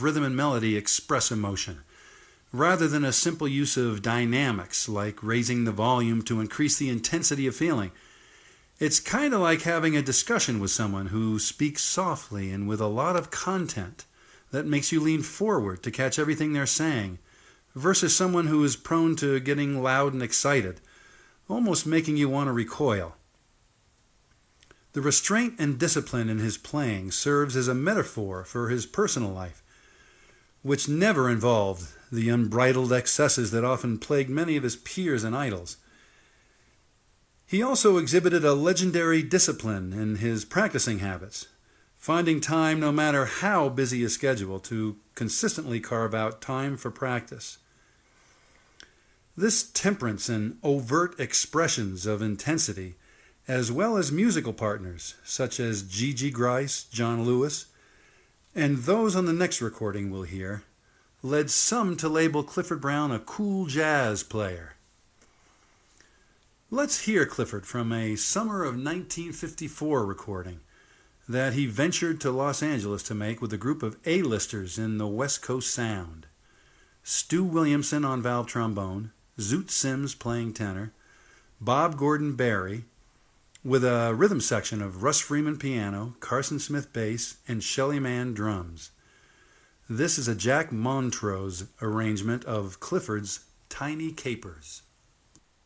of rhythm and melody express emotion, rather than a simple use of dynamics like raising the volume to increase the intensity of feeling. It's kind of like having a discussion with someone who speaks softly and with a lot of content that makes you lean forward to catch everything they're saying, versus someone who is prone to getting loud and excited, almost making you want to recoil. The restraint and discipline in his playing serves as a metaphor for his personal life, which never involved the unbridled excesses that often plagued many of his peers and idols. He also exhibited a legendary discipline in his practicing habits, finding time, no matter how busy his schedule, to consistently carve out time for practice. This temperance and overt expressions of intensity, as well as musical partners such as Gigi Grice, John Lewis, and those on the next recording we'll hear, led some to label Clifford Brown a cool jazz player. Let's hear Clifford from a summer of 1954 recording that he ventured to Los Angeles to make with a group of A-listers in the West Coast Sound. Stu Williamson on valve trombone, Zoot Sims playing tenor, Bob Gordon Barry, with a rhythm section of Russ Freeman piano, Carson Smith bass, and Shelly Manne drums. This is a Jack Montrose arrangement of Clifford's Tiny Capers.